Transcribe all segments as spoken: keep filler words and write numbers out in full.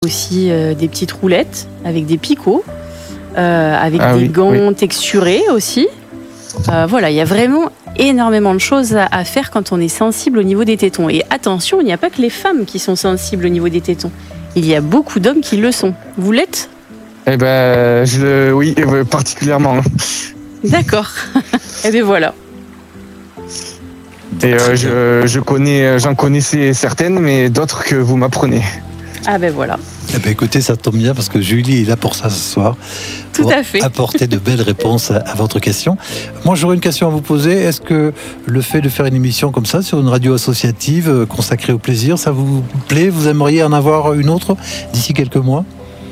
aussi euh, des petites roulettes avec des picots, euh, avec Ah des oui, gants oui. texturés aussi. Euh, voilà, il y a vraiment énormément de choses à, à faire quand on est sensible au niveau des tétons. Et attention, il n'y a pas que les femmes qui sont sensibles au niveau des tétons. Il y a beaucoup d'hommes qui le sont. Vous l'êtes ? Eh ben, je le, oui, euh, particulièrement. D'accord. Et bien voilà. Et euh, je, je connais, j'en connaissais certaines, mais d'autres que vous m'apprenez. Ah ben voilà. Eh ben écoutez, ça tombe bien parce que Julie est là pour ça ce soir. Tout pour à fait. apporter de belles réponses à, à votre question. Moi, j'aurais une question à vous poser. Est-ce que le fait de faire une émission comme ça sur une radio associative euh, consacrée au plaisir, ça vous plaît ? Vous aimeriez en avoir une autre d'ici quelques mois ?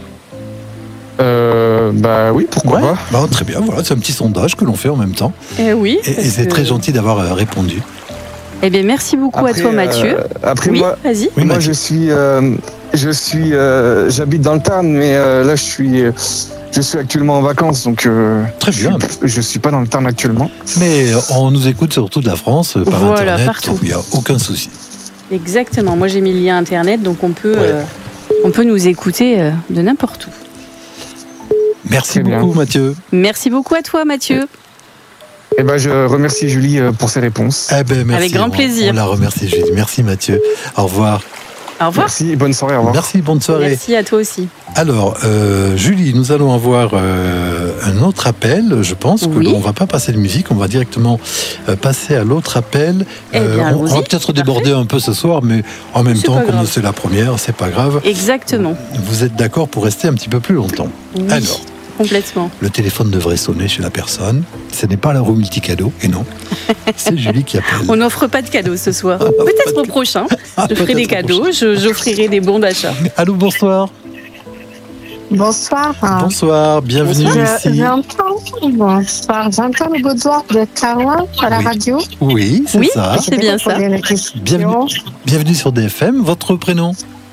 Euh, bah oui, pourquoi Ouais. pas. Bah, très bien, voilà, c'est un petit sondage que l'on fait en même temps. Eh oui. Et, et parce c'est que- très gentil d'avoir euh, répondu. Eh bien merci beaucoup Après, à toi Mathieu. euh, après oui, moi, vas-y. Oui, moi Mathieu. je suis, euh, je suis, euh, j'habite dans le Tarn, mais euh, là je suis, euh, je suis actuellement en vacances, donc euh, Très bien. Je, suis- je suis pas dans le Tarn actuellement. Mais euh, on nous écoute surtout de la France euh, par Voilà, Internet, partout. donc il n'y a aucun souci. Exactement. Moi j'ai mis le lien internet, donc on peut, Ouais. euh, on peut nous écouter euh, de n'importe où. Merci Très bien. beaucoup, Mathieu. Merci beaucoup à toi Mathieu. Et ben je remercie Julie euh, pour ses réponses. Eh ben, merci. Avec grand On- plaisir. On, la remercie, Julie. Merci, Mathieu. Au revoir. Au revoir. Merci, bonne soirée, au revoir. Merci, bonne soirée. Merci à toi aussi. Alors, euh, Julie, nous allons avoir euh, un autre appel. Je pense que Oui. l'on va pas passer de musique, on va directement euh, passer à l'autre appel. Eh bien, on, on va allons-y. peut-être déborder un peu ce soir, mais en même C'est temps, pas comme grave. c'est la première, c'est pas grave. Exactement. Vous êtes d'accord pour rester un petit peu plus longtemps. Oui, Alors, complètement. le téléphone devrait sonner chez la personne. Ce n'est pas la roue multicado, et non, c'est Julie qui appelle. On n'offre pas de cadeaux ce soir. Ah, pas Peut-être de au prochain. Ah, Je ferai peut-être des au cadeaux, prochain. je- j'offrirai des bons d'achat. Allô, bonsoir. Bonsoir. Bonsoir, bienvenue Je- ici. J'entends, bonsoir, j'entends le Baudoir de Carouin à la Oui. radio. Oui, c'est Oui. ça. C'est bien ça. Poser une question. Bienvenue. Bienvenue sur D F M. Votre prénom ?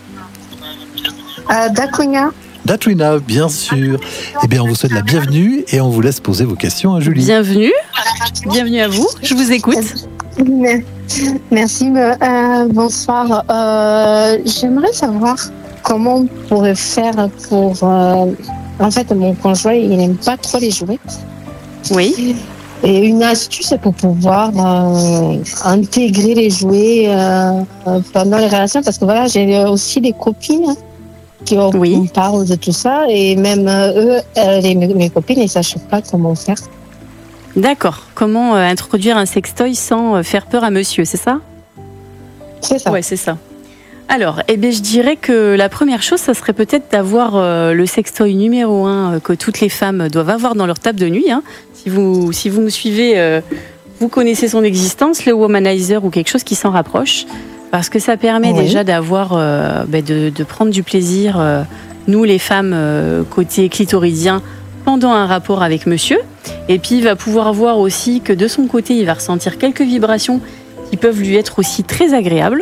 Euh, Dacunia. Datwina, bien sûr. Eh bien, on vous souhaite la bienvenue et on vous laisse poser vos questions à Julie. Bienvenue. Bienvenue à vous. Je vous écoute. Merci. mais, euh, bonsoir. Euh, J'aimerais savoir comment on pourrait faire pour. euh, en fait, mon conjoint, il n'aime pas trop les jouets. Oui. Et une astuce pour pouvoir euh, intégrer les jouets euh, pendant les relations, parce que voilà, j'ai aussi des copines hein, qui ont, Oui. on parle de tout ça, et même euh, eux, euh, les, mes copines, ils ne savent pas comment faire. D'accord. Comment euh, introduire un sextoy sans euh, faire peur à monsieur, c'est ça ? C'est ça. Ouais, c'est ça. Alors, eh bien, je dirais que la première chose, ça serait peut-être d'avoir euh, le sextoy numéro un euh, que toutes les femmes doivent avoir dans leur table de nuit. hein. Si vous, si vous me suivez, euh, vous connaissez son existence, le womanizer ou quelque chose qui s'en rapproche, parce que ça permet Oui. déjà d'avoir, euh, ben, de, de prendre du plaisir, euh, nous les femmes, euh, côté clitoridien, pendant un rapport avec monsieur. Et puis, il va pouvoir voir aussi que de son côté, il va ressentir quelques vibrations qui peuvent lui être aussi très agréables.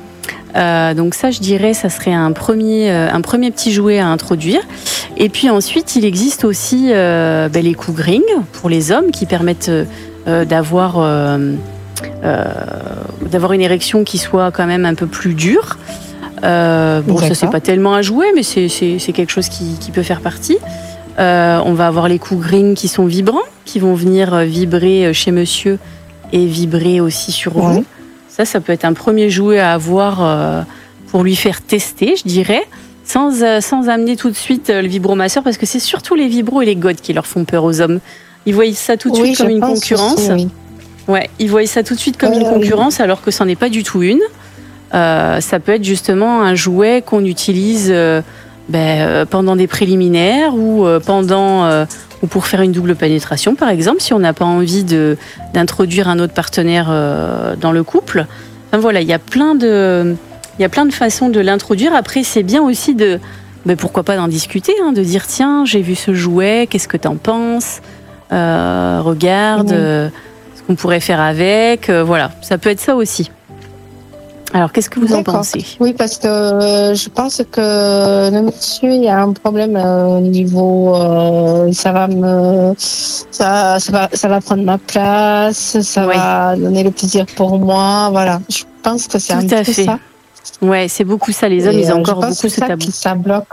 Euh, donc ça, je dirais, ça serait un premier, euh, un premier petit jouet à introduire. Et puis ensuite, il existe aussi euh, ben, les coups-grings pour les hommes qui permettent euh, d'avoir, euh, euh, d'avoir une érection qui soit quand même un peu plus dure. Euh, bon, ça, D'accord. c'est pas tellement un jouet, mais c'est, c'est, c'est quelque chose qui, qui peut faire partie. Euh, on va avoir les coups-grings qui sont vibrants, qui vont venir vibrer chez monsieur et vibrer aussi sur vous. Ouais. Ça, ça peut être un premier jouet à avoir euh, pour lui faire tester, je dirais, sans, euh, sans amener tout de suite euh, le vibromasseur, parce que c'est surtout les vibros et les godes qui leur font peur aux hommes. Ils voient ça tout de Oui, suite comme je une pense concurrence. aussi, oui. Ouais, ils voient ça tout de suite comme Euh, une concurrence, alors que c'en est pas du tout une. Euh, ça peut être justement un jouet qu'on utilise euh, ben, euh, pendant des préliminaires ou euh, pendant euh, ou pour faire une double pénétration, par exemple, si on n'a pas envie de d'introduire un autre partenaire euh, dans le couple. Enfin, voilà, il y a plein de il y a plein de façons de l'introduire. Après, c'est bien aussi de ben, pourquoi pas d'en discuter, hein, de dire tiens, j'ai vu ce jouet, qu'est-ce que t'en penses Euh, Regarde. Oui. euh, ce qu'on pourrait faire avec, euh, voilà, ça peut être ça aussi. Alors, qu'est-ce que vous en D'accord. pensez ? Oui, parce que euh, je pense que le monsieur, il y a un problème euh, au niveau. Euh, ça va me. Ça, ça, va, ça va prendre ma place, ça Oui. va donner le plaisir pour moi. Voilà. Je pense que c'est Tout un à peu fait. ça. Ouais, c'est beaucoup ça. Les hommes, Et, ils ont euh, encore je pense beaucoup que ce ça tabou. qui- ça bloque.